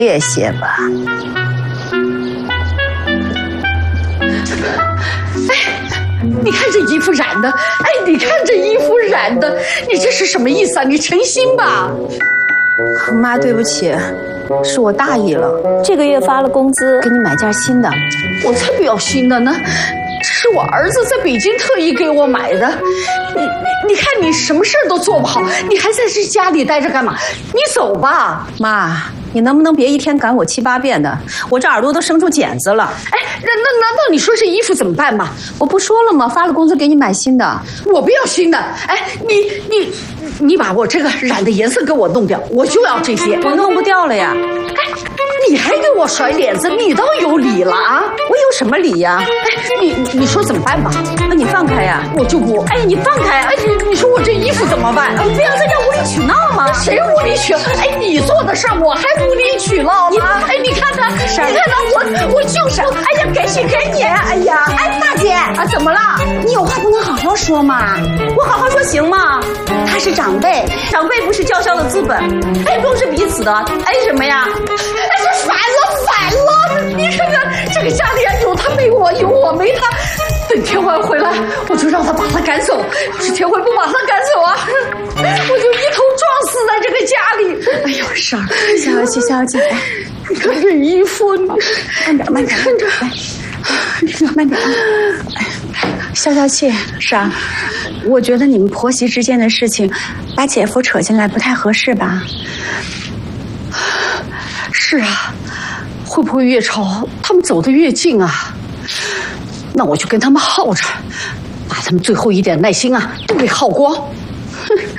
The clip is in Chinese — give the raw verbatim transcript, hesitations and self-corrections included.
烈些吧。 哎，你看这衣服染的，哎，你看这衣服染的，你这是什么意思啊？你诚心吧？ 妈，对不起，是我大意了。 这个月发了工资， 给你买件新的。 我才不要新的呢，这是我儿子在北京特意给我买的。你你你看你什么事都做不好，你还在这家里待着干嘛？你走吧， 妈。你能不能别一天赶我七八遍的？我这耳朵都生出茧子了。 哎，那那难道你说这衣服怎么办嘛？ 我不说了吗？发了工资给你买新的。 我不要新的。哎，你你你把我这个染的颜色给我弄掉，我就要这些。 我弄不掉了呀。 哎，你还给我甩脸子，你倒有理了啊！ 我有什么理呀？ 哎，你你说怎么办吧？ 那你放开呀！ 我就不。哎，你放开！哎，你你说我这衣服怎么办？ 你不要在这无理取闹吗？ 谁无理取闹？哎，你做的事儿我还无理取闹了？哎，你看看，你看看我，我就是，哎呀，给你给你，哎呀， 哎，大姐啊，怎么了？你有话不能好好说吗？我好好说行吗？他是长辈，长辈不是叫嚣的资本，哎，都是彼此的，哎什么呀？ 哎，这反了反了！你看看这个家里啊，有他没我，有我没他。等天欢回来，我就让他把他赶走。要是天欢不把他赶走啊，我就一头撞死在这个家里。哎呦，婶儿， 小小气，小小气， 你看这衣服，你慢点，慢点， 看着， 来，慢点啊！消消气，婶儿，我觉得你们婆媳之间的事情，把姐夫扯进来不太合适吧？ 是啊，会不会越吵，他们走得越近啊？那我就跟他们耗着，把他们最后一点耐心啊都给耗光。哼。